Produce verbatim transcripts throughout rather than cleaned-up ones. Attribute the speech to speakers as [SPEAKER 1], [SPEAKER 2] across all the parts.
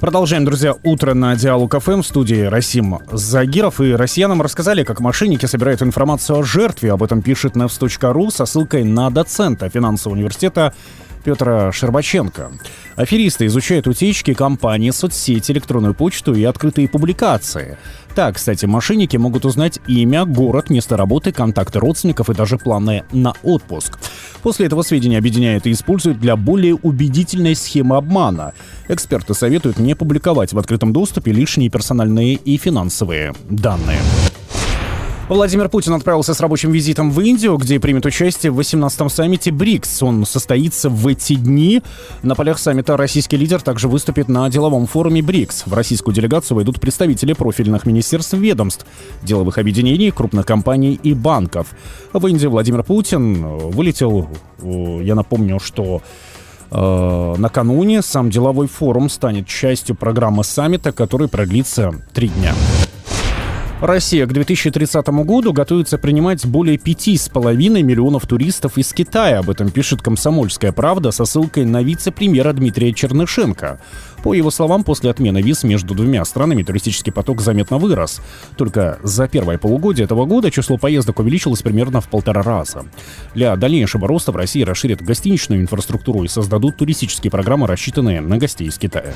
[SPEAKER 1] Продолжаем, друзья, утро на Диалог эф эм. В студии Расим Загиров. И россиянам рассказали, как мошенники собирают информацию о жертве. Об этом пишет нэвс точка ру со ссылкой на доцента финансового университета Петра Щербаченко. Аферисты изучают утечки компаний, соцсети, электронную почту и открытые публикации. Так, кстати, мошенники могут узнать имя, город, место работы, контакты родственников и даже планы на отпуск. После этого сведения объединяют и используют для более убедительной схемы обмана. Эксперты советуют не публиковать в открытом доступе лишние персональные и финансовые данные. Владимир Путин отправился с рабочим визитом в Индию, где примет участие в восемнадцатом саммите БРИКС. Он состоится в эти дни. На полях саммита российский лидер также выступит на деловом форуме БРИКС. В российскую делегацию войдут представители профильных министерств и ведомств, деловых объединений, крупных компаний и банков. В Индию Владимир Путин вылетел, я напомню, что э, накануне сам деловой форум станет частью программы саммита, который продлится три дня. Россия к две тысячи тридцатому году готовится принимать более пяти с половиной миллионов туристов из Китая. Об этом пишет «Комсомольская правда» со ссылкой на вице-премьера Дмитрия Чернышенко. По его словам, после отмены виз между двумя странами туристический поток заметно вырос. Только за первое полугодие этого года число поездок увеличилось примерно в полтора раза. Для дальнейшего роста в России расширят гостиничную инфраструктуру и создадут туристические программы, рассчитанные на гостей из Китая.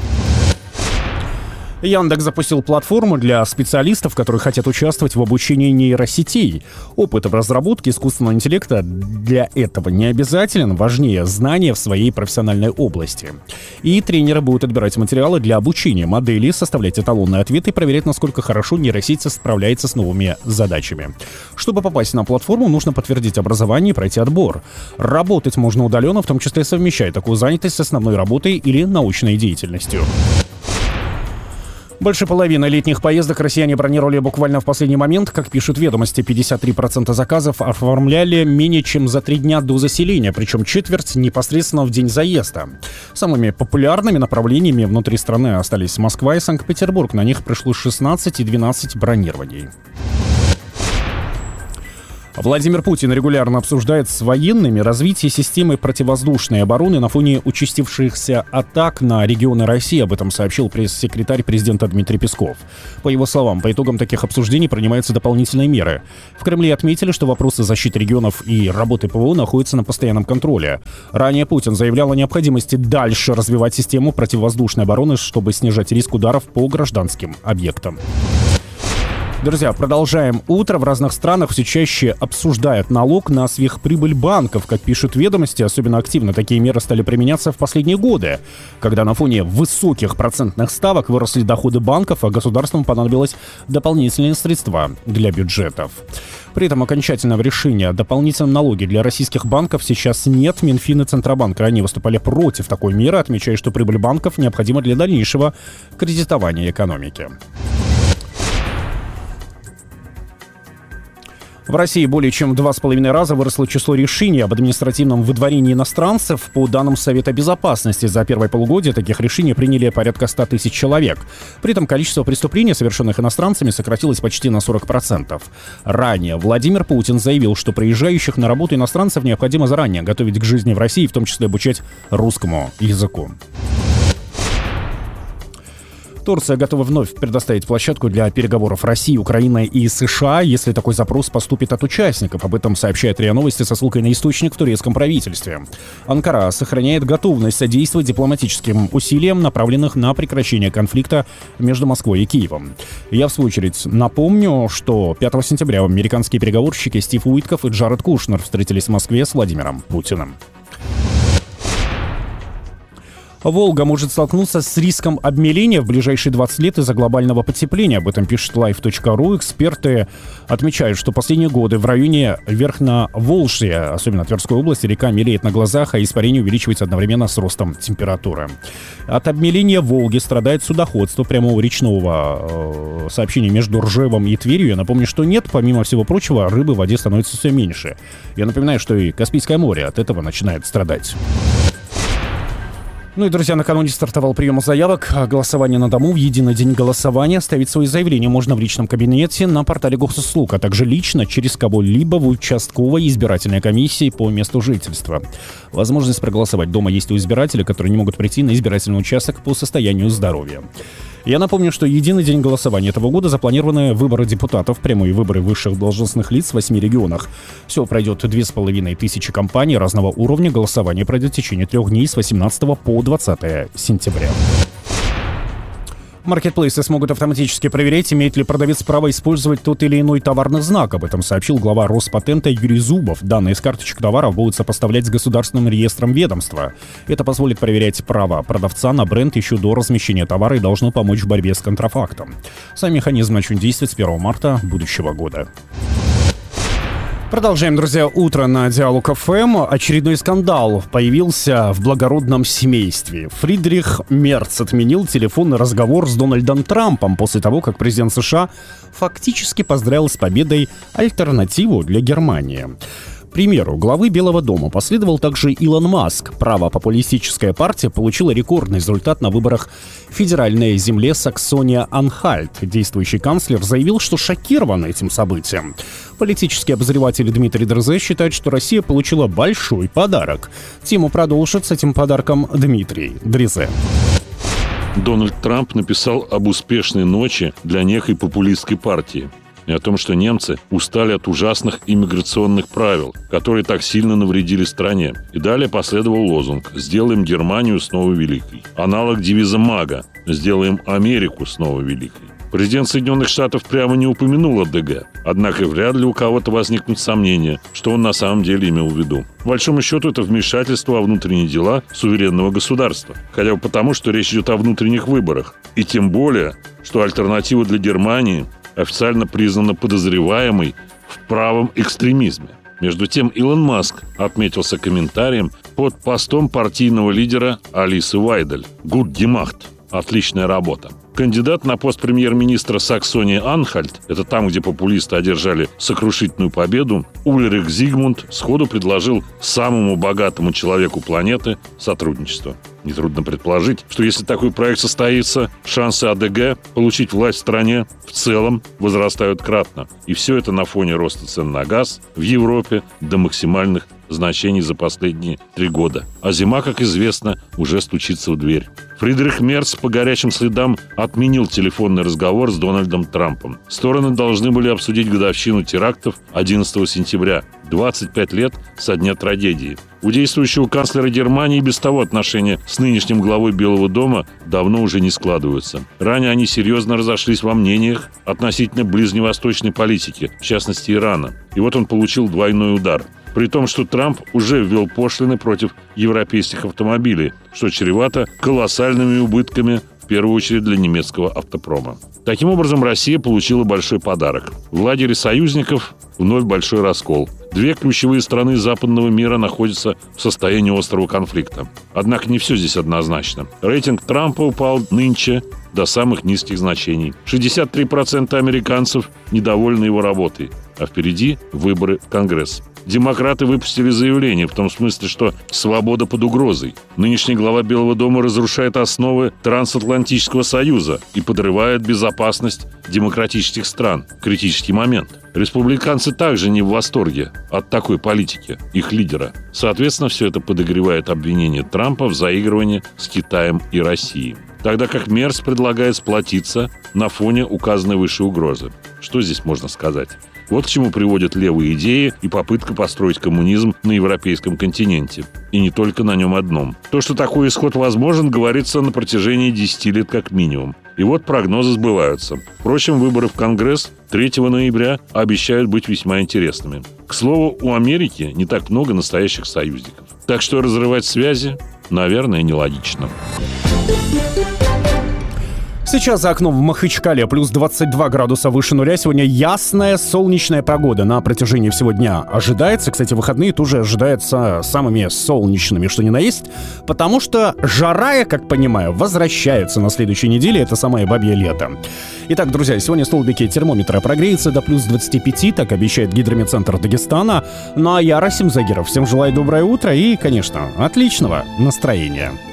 [SPEAKER 1] Яндекс запустил платформу для специалистов, которые хотят участвовать в обучении нейросетей. Опыт в разработке искусственного интеллекта для этого не обязателен, важнее знания в своей профессиональной области. И тренеры будут отбирать материалы для обучения моделей, составлять эталонные ответы и проверять, насколько хорошо нейросеть справляется с новыми задачами. Чтобы попасть на платформу, нужно подтвердить образование и пройти отбор. Работать можно удаленно, в том числе совмещая такую занятость с основной работой или научной деятельностью. Больше половины летних поездок россияне бронировали буквально в последний момент. Как пишут «Ведомости», пятьдесят три процента заказов оформляли менее чем за три дня до заселения, причем четверть непосредственно в день заезда. Самыми популярными направлениями внутри страны остались Москва и Санкт-Петербург. На них пришло шестнадцать и двенадцать бронирований. Владимир Путин регулярно обсуждает с военными развитие системы противовоздушной обороны на фоне участившихся атак на регионы России. Об этом сообщил пресс-секретарь президента Дмитрий Песков. По его словам, по итогам таких обсуждений принимаются дополнительные меры. В Кремле отметили, что вопросы защиты регионов и работы ПВО находятся на постоянном контроле. Ранее Путин заявлял о необходимости дальше развивать систему противовоздушной обороны, чтобы снижать риск ударов по гражданским объектам. Друзья, продолжаем утро. В разных странах все чаще обсуждают налог на сверхприбыль банков. Как пишут «Ведомости», особенно активно такие меры стали применяться в последние годы, когда на фоне высоких процентных ставок выросли доходы банков, а государствам понадобилось дополнительные средства для бюджетов. При этом окончательного решения о дополнительном налоге для российских банков сейчас нет. Минфин и Центробанк ранее выступали против такой меры, отмечая, что прибыль банков необходима для дальнейшего кредитования экономики. В России более чем в два с половиной раза выросло число решений об административном выдворении иностранцев. По данным Совета Безопасности, за первое полугодие таких решений приняли порядка ста тысяч человек. При этом количество преступлений, совершенных иностранцами, сократилось почти на сорок процентов. Ранее Владимир Путин заявил, что приезжающих на работу иностранцев необходимо заранее готовить к жизни в России, в том числе обучать русскому языку. Турция готова вновь предоставить площадку для переговоров России, Украины и США, если такой запрос поступит от участников. Об этом сообщает РИА Новости со ссылкой на источник в турецком правительстве. Анкара сохраняет готовность содействовать дипломатическим усилиям, направленных на прекращение конфликта между Москвой и Киевом. Я, в свою очередь, напомню, что пятого сентября американские переговорщики Стив Уитков и Джаред Кушнер встретились в Москве с Владимиром Путиным. Волга может столкнуться с риском обмеления в ближайшие двадцать лет из-за глобального потепления. Об этом пишет лайф точка ру. Эксперты отмечают, что последние годы в районе Верхноволжья, особенно Тверской области, река мелеет на глазах, а испарение увеличивается одновременно с ростом температуры. От обмеления Волги страдает судоходство прямого речного э, сообщения между Ржевом и Тверью. Я напомню, что нет, помимо всего прочего, рыбы в воде становится все меньше. Я напоминаю, что и Каспийское море от этого начинает страдать. Ну и, друзья, накануне стартовал прием заявок. Голосование на дому в единый день голосования. Оставить свои заявления можно в личном кабинете на портале госуслуг, а также лично через кого-либо в участковой избирательной комиссии по месту жительства. Возможность проголосовать дома есть у избирателей, которые не могут прийти на избирательный участок по состоянию здоровья. Я напомню, что единый день голосования этого года запланированы выборы депутатов, прямые выборы высших должностных лиц в восьми регионах. Всего пройдет две с половиной тысячи компаний разного уровня. Голосование пройдет в течение трех дней с восемнадцатого по двадцатое сентября. Маркетплейсы смогут автоматически проверять, имеет ли продавец право использовать тот или иной товарный знак. Об этом сообщил глава Роспатента Юрий Зубов. Данные с карточек товаров будут сопоставлять с государственным реестром ведомства. Это позволит проверять право продавца на бренд еще до размещения товара и должно помочь в борьбе с контрафактом. Сам механизм начнет действовать с первого марта будущего года. Продолжаем, друзья, утро на Диалог эф эм. Очередной скандал появился в благородном семействе. Фридрих Мерц отменил телефонный разговор с Дональдом Трампом после того, как президент США фактически поздравил с победой альтернативу для Германии. К примеру главы Белого дома последовал также Илон Маск. Правопопулистическая партия получила рекордный результат на выборах в федеральной земле Саксония-Анхальт. Действующий канцлер заявил, что шокирован этим событием. Политический обозреватель Дмитрий Дрезе считает, что Россия получила большой подарок. Тему продолжит с этим подарком Дмитрий Дрезе.
[SPEAKER 2] Дональд Трамп написал об успешной ночи для некой популистской партии. И о том, что немцы устали от ужасных иммиграционных правил, которые так сильно навредили стране. И далее последовал лозунг «Сделаем Германию снова великой». Аналог девиза МАГА «Сделаем Америку снова великой». Президент Соединенных Штатов прямо не упомянул о ДГ, однако вряд ли у кого-то возникнут сомнения, что он на самом деле имел в виду. По большому счету, это вмешательство во внутренние дела суверенного государства. Хотя бы потому, что речь идет о внутренних выборах. И тем более, что альтернатива для Германии официально признана подозреваемой в правом экстремизме. Между тем, Илон Маск отметился комментарием под постом партийного лидера Алисы Вайдель. «Гуд гемахт» – отличная работа. Кандидат на пост премьер-министра Саксонии-Анхальт, это там, где популисты одержали сокрушительную победу, Ульрих Зигмунд сходу предложил самому богатому человеку планеты сотрудничество. Нетрудно предположить, что если такой проект состоится, шансы АДГ получить власть в стране в целом возрастают кратно. И все это на фоне роста цен на газ в Европе до максимальных значений за последние три года. А зима, как известно, уже стучится в дверь. Фридрих Мерц по горячим следам отменил телефонный разговор с Дональдом Трампом. Стороны должны были обсудить годовщину терактов одиннадцатого сентября, двадцать пять лет со дня трагедии. У действующего канцлера Германии без того отношения с нынешним главой Белого дома давно уже не складываются. Ранее они серьезно разошлись во мнениях относительно ближневосточной политики, в частности Ирана. И вот он получил двойной удар. При том, что Трамп уже ввел пошлины против европейских автомобилей, что чревато колоссальными убытками, в первую очередь для немецкого автопрома. Таким образом, Россия получила большой подарок. В лагере союзников вновь большой раскол. Две ключевые страны западного мира находятся в состоянии острого конфликта. Однако не все здесь однозначно. Рейтинг Трампа упал нынче до самых низких значений. шестьдесят три процента американцев недовольны его работой, а впереди выборы в Конгресс. Демократы выпустили заявление в том смысле, что свобода под угрозой. Нынешний глава Белого дома разрушает основы Трансатлантического союза и подрывает безопасность демократических стран в критический момент. Республиканцы также не в восторге от такой политики их лидера. Соответственно, все это подогревает обвинение Трампа в заигрывании с Китаем и Россией. Тогда как Мерц предлагает сплотиться на фоне указанной выше угрозы. Что здесь можно сказать? Вот к чему приводят левые идеи и попытка построить коммунизм на европейском континенте. И не только на нем одном. То, что такой исход возможен, говорится на протяжении десяти лет как минимум. И вот прогнозы сбываются. Впрочем, выборы в Конгресс третьего ноября обещают быть весьма интересными. К слову, у Америки не так много настоящих союзников. Так что разрывать связи, наверное, нелогично.
[SPEAKER 1] Сейчас за окном в Махачкале плюс двадцать два градуса выше нуля. Сегодня ясная солнечная погода на протяжении всего дня ожидается. Кстати, выходные тоже ожидаются самыми солнечными, что ни на есть. Потому что жара, я как понимаю, возвращается на следующей неделе. Это самое бабье лето. Итак, друзья, сегодня столбики термометра прогреются до плюс двадцати пяти. Так обещает гидрометцентр Дагестана. Ну а я, Расим Загиров, всем желаю доброе утро и, конечно, отличного настроения.